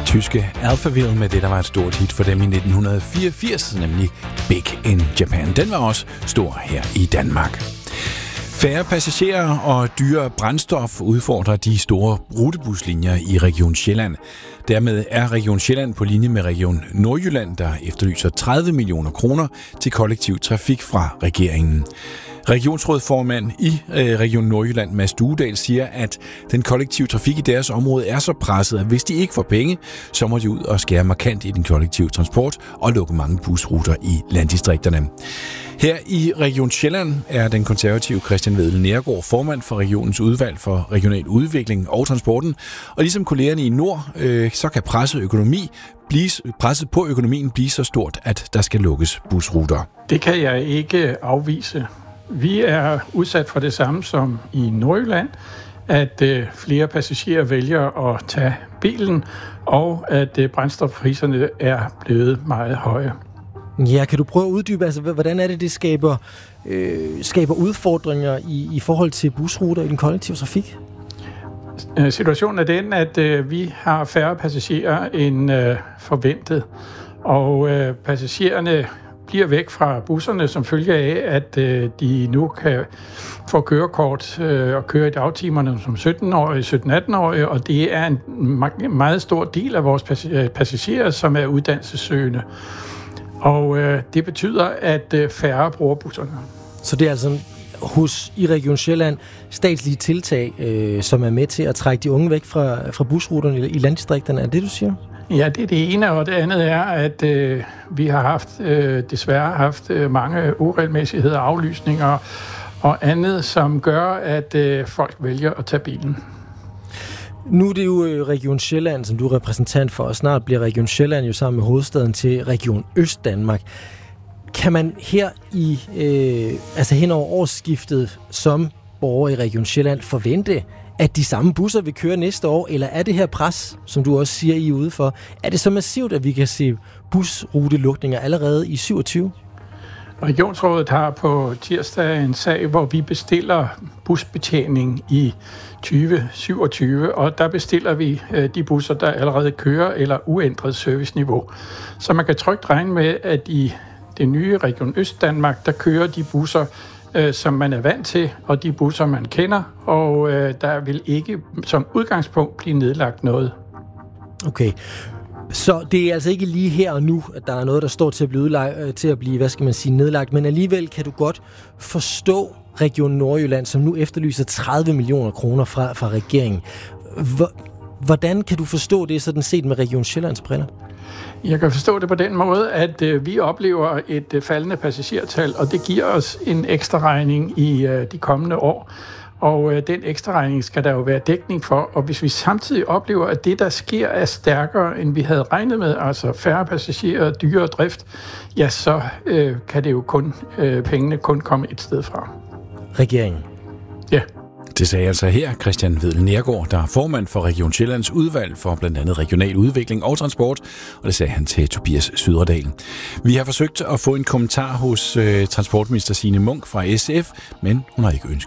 Tyske Alphaville med det, der var et stort hit for dem i 1984, nemlig Big in Japan. Den var også stor her i Danmark. Færre passagerer og dyre brændstof udfordrer de store rutebuslinjer i Region Sjælland. Dermed er Region Sjælland på linje med Region Nordjylland, der efterlyser 30 millioner kroner til kollektiv trafik fra regeringen. Regionsrådsformand i Region Nordjylland, Mads Duedal, siger, at den kollektive trafik i deres område er så presset, at hvis de ikke får penge, så må de ud og skære markant i den kollektive transport og lukke mange busruter i landdistrikterne. Her i Region Sjælland er den konservative Christian Vedel Neergaard formand for regionens udvalg for regional udvikling og transporten. Og ligesom kollegerne i Nord, så kan presset på økonomien blive så stort, at der skal lukkes busruter. Det kan jeg ikke afvise. Vi er udsat for det samme som i Nordjylland, at flere passagerer vælger at tage bilen, og at brændstofpriserne er blevet meget høje. Ja, kan du prøve at uddybe, altså, hvordan er det skaber udfordringer i forhold til busruter i den kollektive trafik? Situationen er den, at vi har færre passagerer end forventet, og passagererne bliver væk fra busserne som følge af, at de nu kan få kørekort og køre i dagtimerne som 17-årige, 17-18-årige, og det er en meget stor del af vores passagerer, som er uddannelsessøgende. Og det betyder, at færre bruger busserne. Så det er altså i Region Sjælland statslige tiltag, som er med til at trække de unge væk fra busruterne i landdistrikterne. Er det, du siger? Ja, det er det ene, og det andet er, at vi har desværre haft mange uregelmæssigheder, aflysninger og andet, som gør, at folk vælger at tage bilen. Nu er det jo Region Sjælland, som du er repræsentant for, og snart bliver Region Sjælland jo sammen med hovedstaden til Region Østdanmark. Kan man her hen over årsskiftet som borger i Region Sjælland forvente, at de samme busser vil køre næste år, eller er det her pres, som du også siger, I er ude for, er det så massivt, at vi kan se busrutelukninger allerede i 27? Regionsrådet har på tirsdag en sag, hvor vi bestiller busbetjening i 2027, og der bestiller vi de busser, der allerede kører eller uændret serviceniveau. Så man kan trygt regne med, at i det nye Region Østdanmark, der kører de busser, som man er vant til, og de busser, man kender, og der vil ikke som udgangspunkt blive nedlagt noget. Okay. Så det er altså ikke lige her og nu, at der er noget, der står til at blive, nedlagt, men alligevel kan du godt forstå Region Nordjylland, som nu efterlyser 30 millioner kroner fra regeringen. Hvordan kan du forstå det sådan set med Region Sjællands briller? Jeg kan forstå det på den måde, at vi oplever et faldende passagertal, og det giver os en ekstra regning i de kommende år. Og den ekstra regning skal der jo være dækning for, og hvis vi samtidig oplever, at det, der sker, er stærkere, end vi havde regnet med, altså færre passagerer, dyrere drift, ja, så kan det jo pengene kun komme et sted fra. Regeringen? Ja. Det sagde altså her Christian Vedel Neergaard, der er formand for Region Sjællands udvalg for blandt andet regional udvikling og transport, og det sagde han til Tobias Syderdal. Vi har forsøgt at få en kommentar hos transportminister Signe Munk fra SF, men hun har ikke ønsket